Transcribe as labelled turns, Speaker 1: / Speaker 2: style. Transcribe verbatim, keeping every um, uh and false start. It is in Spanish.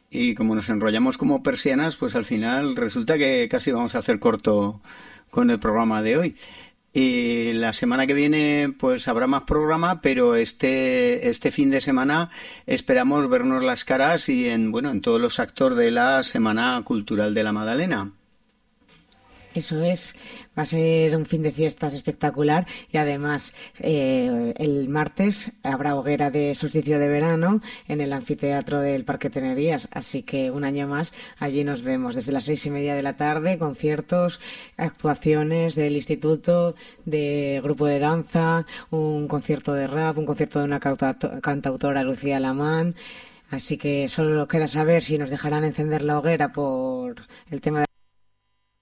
Speaker 1: y como nos enrollamos como persianas, pues al final resulta que casi vamos a hacer corto con el programa de hoy. Y la semana que viene pues habrá más programa, pero este este fin de semana esperamos vernos las caras y en bueno en todos los actos de la Semana Cultural de la Madalena.
Speaker 2: Eso es, va a ser un fin de fiestas espectacular y además eh, el martes habrá hoguera de solsticio de verano en el anfiteatro del Parque Tenerías, así que un año más allí nos vemos desde las seis y media de la tarde, conciertos, actuaciones del instituto, de grupo de danza, un concierto de rap, un concierto de una cauta- cantautora Lucía Alamán, así que solo queda saber si nos dejarán encender la hoguera por el tema de